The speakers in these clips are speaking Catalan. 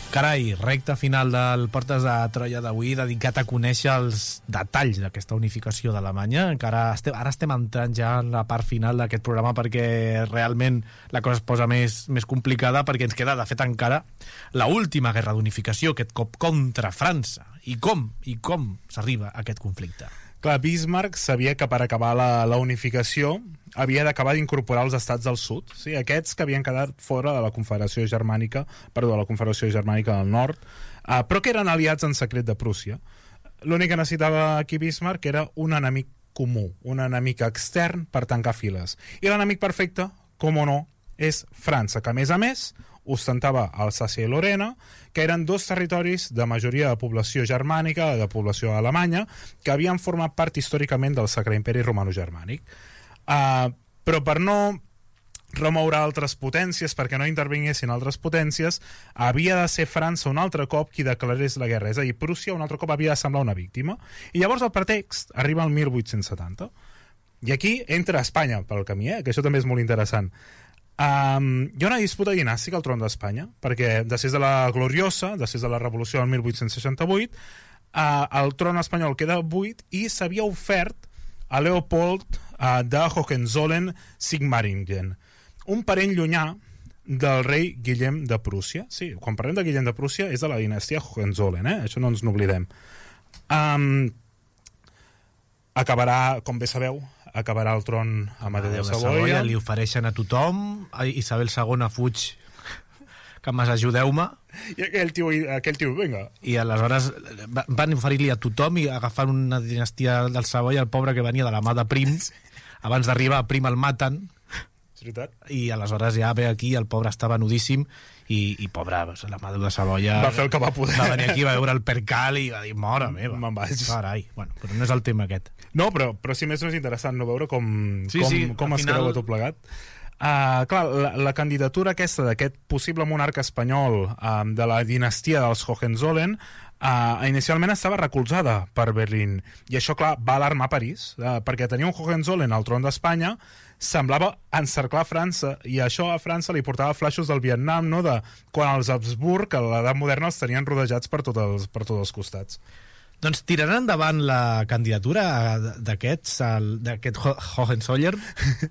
Carai, recta final del Portes de Troia d'avui dedicat a conèixer els detalls d'aquesta unificació d'Alemanya. Ara estem entrant ja en la part final d'aquest programa perquè realment la cosa es posa més complicada, perquè ens queda, de fet, encara l'última guerra d'unificació, aquest cop contra França. I com s'arriba a aquest conflicte? Clar, Bismarck sabia que per acabar la unificació havia d'acabar d'incorporar els estats del sud, sí? Aquests que havien quedat fora de la Confederació Germànica, la Confederació Germànica del Nord, però que eren aliats en secret de Prússia. L'únic que necessitava aquí Bismarck era un enemic comú, un enemic extern per tancar files. I l'enemic perfecte, com o no, és França, que a més ostentava Alsàcia i Lorena, que eren dos territoris de majoria de població germànica, de població alemanya, que havien format part històricament del Sacre Imperi Romano-Germànic. Però per no remoure altres potències, perquè no intervinguessin altres potències, havia de ser França un altre cop qui declarés la guerra. És a dir, Prússia un altre cop havia de semblar una víctima. I llavors el pretext arriba al 1870. I aquí entra Espanya pel camí, que això també és molt interessant. Hi ha una disputa dinàstica al tron d'Espanya, perquè després de la Gloriosa, després de la Revolució del 1868, el tron espanyol queda buit i s'havia ofert a Leopold de Hohenzollern-Sigmaringen, un parent llunyà del rei Guillem de Prússia. Sí, quan parlem de Guillem de Prússia és de la dinastia Hohenzollern, això no ens n'oblidem. Acabarà, com bé sabeu, acabarà el tron Amadeu de Savoia. Li ofereixen a tothom, Isabel II fuig, que ajudeu-me. I aquell tio, vinga. I aleshores van oferir-li a tothom i agafant una dinastia del Savoia, el pobre que venia de la mà de Prim, abans d'arribar a Prim el maten, i aleshores ja ve aquí, el pobre estava nudíssim i pobre, la Amadeu de Savoia va fer el que va poder, va venir aquí, va veure el percal i va dir, mora meva, me'n vaig. Carai, bueno, però no és el tema aquest. No, però si més no és interessant no veure com es creu tot plegat. Clar, la candidatura aquesta d'aquest possible monarca espanyol de la dinastia dels Hohenzollern inicialment estava recolzada per Berlín, i això, clar, va alarmar París, perquè tenir un Hohenzollern al tron d'Espanya semblava encerclar França, i això a França li portava flaixos del Vietnam, no?, de quan els Habsburg a l'edat moderna els tenien rodejats per tots els costats. Doncs tiraran endavant la candidatura d'aquest Hohenzollern?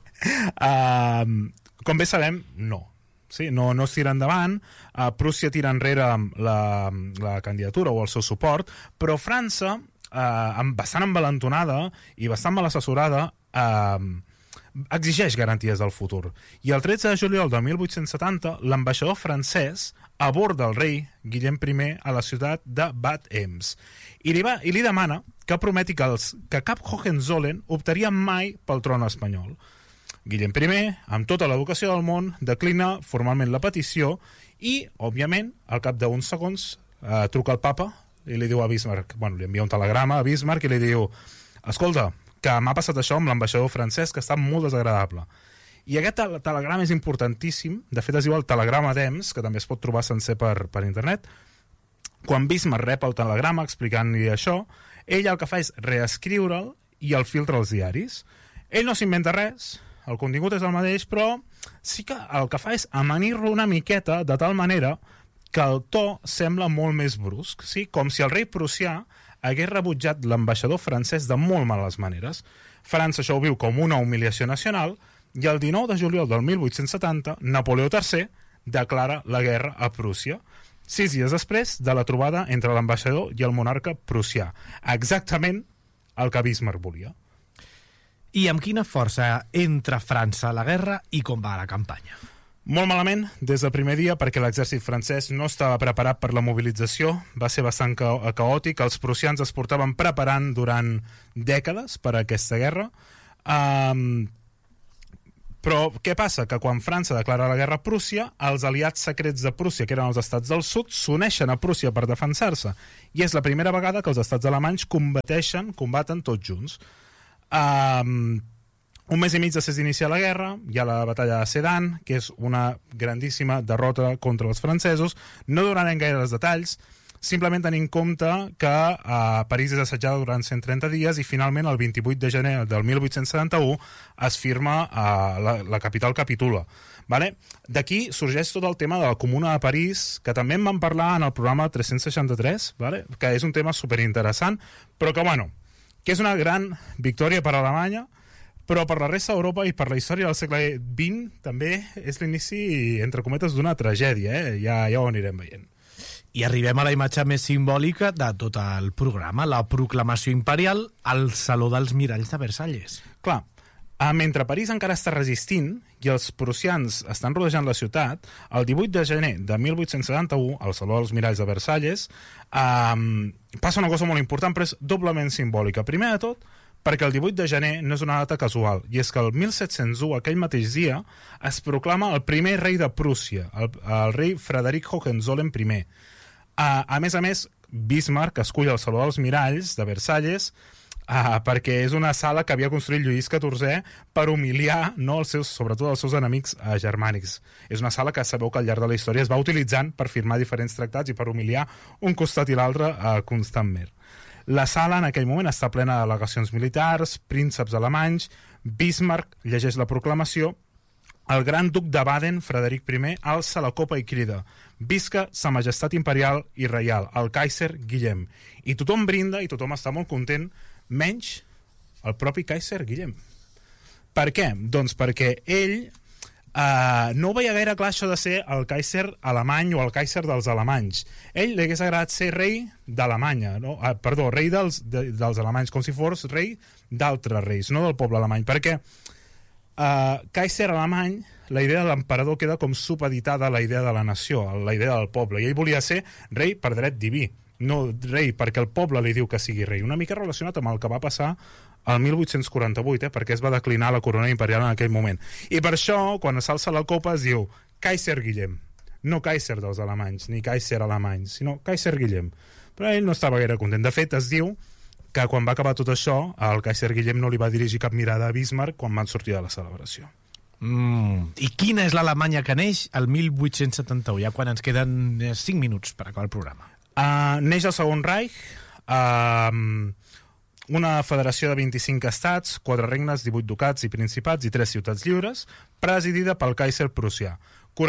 Com bé sabem, no. Sí, no es tira endavant. Prússia tira enrere la candidatura o el seu suport, però França, bastant envalentonada i bastant mal assessorada, exigeix garanties del futur. I el 13 de juliol de 1870, l'ambaixador francès aborda el rei Guillem I a la ciutat de Bad Ems i li demana que prometi que cap Hohenzollern optaria mai pel tron espanyol. Guillem I, amb tota l'educació del món, declina formalment la petició i, òbviament, al cap d'uns segons, truca al papa i li diu a Bismarck, li envia un telegrama a Bismarck i li diu: escolta, que m'ha passat això amb l'ambaixador francès, que està molt desagradable. I aquest telegrama és importantíssim, de fet es diu el telegrama d'Ems, que també es pot trobar sencer per internet. Quan Bismarck rep el telegrama explicant-li això, ell el que fa és reescriure'l i el filtra als diaris. Ell no s'inventa res, el contingut és el mateix, però sí que el que fa és amanir-lo una miqueta de tal manera que el to sembla molt més brusc, sí? Com si el rei prussià hagués rebutjat l'ambaixador francès de molt males maneres. França això ho viu com una humiliació nacional i el 19 de juliol del 1870 Napoleó III declara la guerra a Prússia, 6 dies després de la trobada entre l'ambaixador i el monarca prussià. Exactament el que Bismarck volia. I amb quina força entra França a la guerra i com va la campanya? Molt malament, des del primer dia, perquè l'exèrcit francès no estava preparat per la mobilització, va ser bastant caòtic, els prussians es portaven preparant durant dècades per a aquesta guerra, però què passa? Que quan França declara la guerra a Prússia, els aliats secrets de Prússia, que eren els estats del sud, s'uneixen a Prússia per defensar-se, i és la primera vegada que els estats alemanys combaten tots junts. Un mes i mig després d'iniciar la guerra hi ha la batalla de Sedan, que és una grandíssima derrota contra els francesos. No donarem gaires detalls, simplement tenint en compte que París és assetjada durant 130 dies i finalment el 28 de gener del 1871 es firma la capital capitula. Vale? D'aquí sorgeix tot el tema de la Comuna de París, que també en vam parlar en el programa 363, vale? Que és un tema superinteressant, però que, bueno, que és una gran victòria per a Alemanya, però per la resta d'Europa i per la història del segle XX també és l'inici, entre cometes, d'una tragèdia, ja ho anirem veient. I arribem a la imatge més simbòlica de tot el programa, la proclamació imperial al Saló dels Miralls de Versalles. Clar, mentre París encara està resistint i els prussians estan rodejant la ciutat, el 18 de gener de 1871, al Saló dels Miralls de Versalles, passa una cosa molt important, però és doblement simbòlica. Primer de tot, perquè el 18 de gener no és una data casual, i és que el 1701, aquell mateix dia, es proclama el primer rei de Prússia, el rei Frederic Hohenzollern I. A més, Bismarck escull el Saló dels Miralls de Versalles perquè és una sala que havia construït Lluís XIV per humiliar, no, sobretot els seus enemics germànics. És una sala que sabeu que al llarg de la història es va utilitzant per firmar diferents tractats i per humiliar un costat i l'altre constantment. La sala en aquell moment està plena de delegacions militars, prínceps alemanys. Bismarck llegeix la proclamació. El gran duc de Baden, Frederic I, alça la copa i crida: visca sa majestat imperial i reial, el Kaiser Guillem. I tothom brinda i tothom està molt content, menys el propi Kaiser Guillem. Per què? Doncs perquè ell no veia gaire clar això de ser el Kaiser alemany o el Kaiser dels alemanys. Ell li hagués agradat ser rei d'Alemanya, no? Rei dels alemanys, com si fos rei d'altres reis, no del poble alemany, perquè Kaiser alemany, la idea de l'emperador queda com supeditada a la idea de la nació, a la idea del poble, i ell volia ser rei per dret diví, no rei perquè el poble li diu que sigui rei. Una mica relacionat amb el que va passar al 1848, perquè es va declinar la corona imperial en aquell moment. I per això, quan s'alça la copa, es diu Kaiser Guillem, no Kaiser dels alemanys, ni Kaiser alemanys, sinó Kaiser Guillem. Però ell no estava gaire content. De fet, es diu que quan va acabar tot això, el Kaiser Guillem no li va dirigir cap mirada a Bismarck quan van sortir de la celebració. I quina és l'Alemanya que neix el 1871, ja quan ens queden 5 minuts per acabar el programa? Neix el Segon Reich, una federació de 25 estats, 4 regnes, 18 ducats i principats i 3 ciutats lliures, presidida pel Kaiser prussià.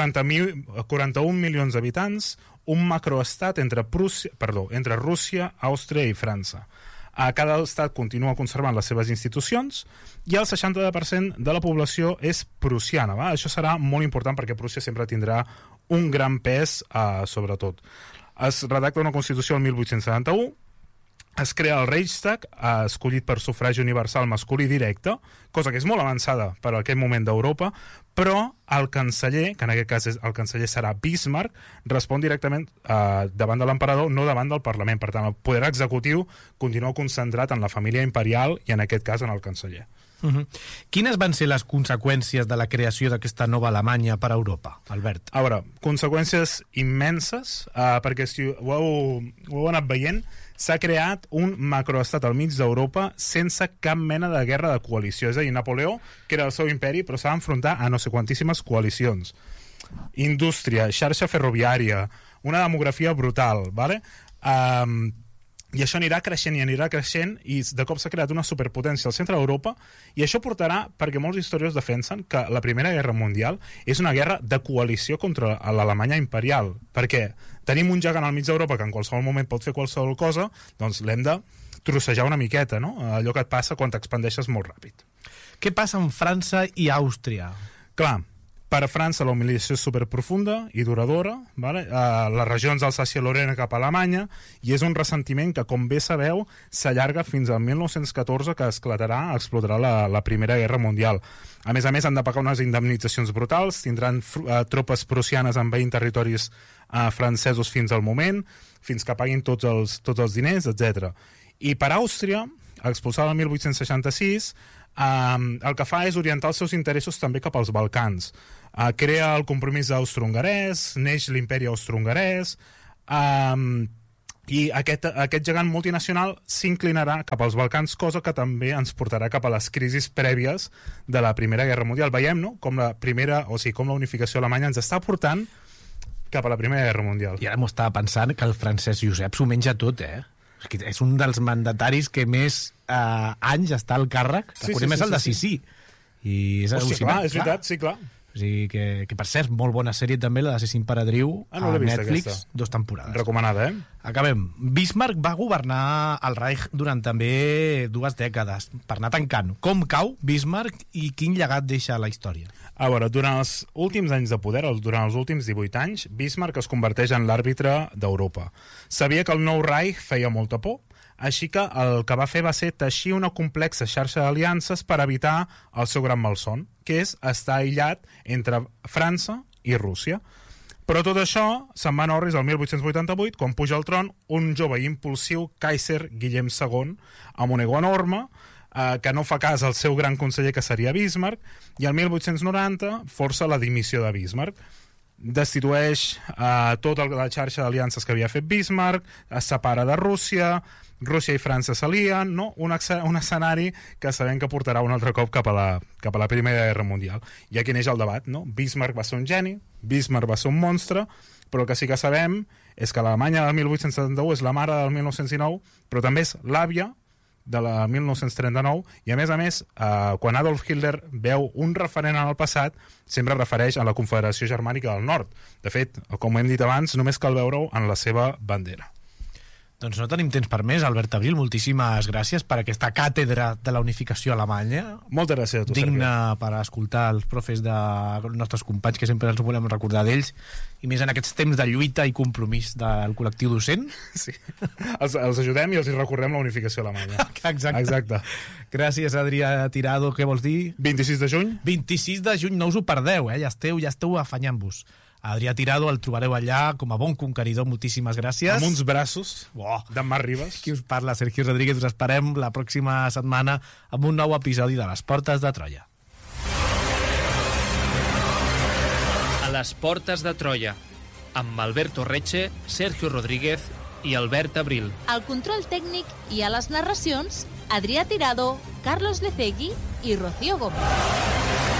41 milions d'habitants, un macroestat entre Rússia, Àustria i França. Cada estat continua conservant les seves institucions i el 60% de la població és prussiana. Això serà molt important perquè Prússia sempre tindrà un gran pes sobretot. Es redacta una Constitució el 1871, es crea el Reichstag, escollit per sufragi universal masculí directe, cosa que és molt avançada per a aquest moment d'Europa, però el canceller, que en aquest cas el canceller serà Bismarck, respon directament davant de l'emperador, no davant del Parlament. Per tant, el poder executiu continua concentrat en la família imperial i en aquest cas en el canceller. Quines van ser les conseqüències de la creació d'aquesta nova Alemanya per a Europa, Albert? A veure, conseqüències immenses, perquè si ho heu anat veient, s'ha creat un macroestat al mig d'Europa sense cap mena de guerra de coalició. És a dir, Napoleó, que era el seu imperi, però s'ha d'enfrontar a no sé quantíssimes coalicions. Indústria, xarxa ferroviària, una demografia brutal, ¿vale? I això anirà creixent i de cop s'ha creat una superpotència al centre d'Europa, i això portarà, perquè molts historiadors defensen que la Primera Guerra Mundial és una guerra de coalició contra l'Alemanya imperial, perquè tenim un gegant al mig d'Europa que en qualsevol moment pot fer qualsevol cosa, doncs l'hem de trossejar una miqueta, no? Allò que et passa quan t'expandeixes molt ràpid. Què passa amb França i Àustria? Clar, per a França la humiliació és superprofunda i duradora, ¿vale? Les regions d'Alsàcia-Lorena cap a Alemanya, i és un ressentiment que, com bé sabeu, s'allarga fins al 1914, que explotarà la Primera Guerra Mundial. A més, han de pagar unes indemnitzacions brutals, tindran tropes prussianes envaint territoris francesos fins al moment, fins que paguin tots els diners, etc. I per Àustria, expulsada el 1866, el que fa és orientar els seus interessos també cap als Balcans. Crea el compromís austro-hongarès, neix l'imperi austro-hongarès, i aquest gegant multinacional s'inclinarà cap als Balcans, cosa que també ens portarà cap a les crisis prèvies de la Primera Guerra Mundial. Veiem, no?, com la unificació alemanya ens està portant cap a la Primera Guerra Mundial. I ara m'ho estava pensant que el francès Josep s'ho menja tot, És un dels mandataris que més anys està al càrrec, que més el de Sissi. I és clar, és veritat, sí, clar. O sigui que per cert, molt bona sèrie també, la de Ser Imperadriu, no l'he a vist, Netflix, aquesta. 2 temporades. Recomanada, Acabem. Bismarck va governar el Reich durant també 2 dècades, per anar tancant. Com cau Bismarck i quin llegat deixa a la història? A veure, durant els últims anys de poder, durant els últims 18 anys, Bismarck es converteix en l'àrbitre d'Europa. Sabia que el nou Reich feia molta por, així que el que va fer va ser teixir una complexa xarxa d'aliances per evitar el seu gran malson, que és estar aïllat entre França i Rússia. Però tot això se'n va en orris el 1888, quan puja al tron un jove i impulsiu Kaiser Guillem II, amb un ego enorme, que no fa cas al seu gran conseller, que seria Bismarck, i el 1890 força la dimissió de Bismarck. Destitueix tota la xarxa d'aliances que havia fet Bismarck, es separa de Rússia i França s'alien, no? Un escenari que sabem que portarà un altre cop cap a la Primera Guerra Mundial. I aquí neix el debat, no? Bismarck va ser un geni, Bismarck va ser un monstre, però el que sí que sabem és que l'Alemanya del 1871 és la mare del 1909, però també és l'àvia de la 1939, i a més, quan Adolf Hitler veu un referent en el passat, sempre refereix a la Confederació Germànica del Nord. De fet, com hem dit abans, només cal veure-ho en la seva bandera. Doncs no tenim temps per més. Albert Abril, moltíssimes gràcies per aquesta càtedra de la unificació alemanya. Moltes gràcies a tu, digna per escoltar els profes dels nostres companys, que sempre ens volem recordar d'ells, i més en aquests temps de lluita i compromís del col·lectiu docent. Sí, els ajudem i els recorrem la unificació alemanya. Exacte. Gràcies, Adrià Tirado. Què vols dir? 26 de juny? 26 de juny, no us ho perdeu, ja esteu afanyant-vos. Adrià Tirado el trobareu allà com a bon conqueridor. Moltíssimes gràcies. Amb uns braços d'en Marc Ribas. Qui us parla, Sergio Rodríguez. Us esperem la pròxima setmana amb un nou episodi de Les Portes de Troia. A les Portes de Troia, amb Alberto Reche, Sergio Rodríguez i Albert Abril. Al control tècnic i a les narracions, Adrià Tirado, Carlos Lecegui i Rocío Gómez.